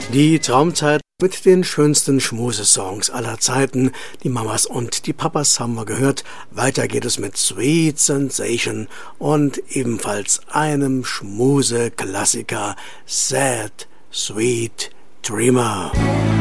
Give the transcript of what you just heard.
Die Traumzeit mit den schönsten Schmusesongs aller Zeiten. Die Mamas und die Papas haben wir gehört. Weiter geht es mit Sweet Sensation und ebenfalls einem Schmuse-Klassiker, Sad Sweet Dreamer.